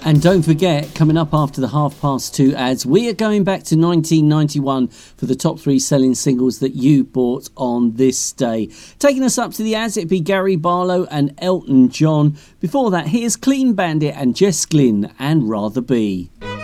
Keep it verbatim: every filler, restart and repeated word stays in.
And don't forget, coming up after the half past two ads, we are going back to nineteen ninety-one for the top three selling singles that you bought on this day. Taking us up to the ads, it'd be Gary Barlow and Elton John. Before that, here's Clean Bandit and Jess Glynn and Rather Be.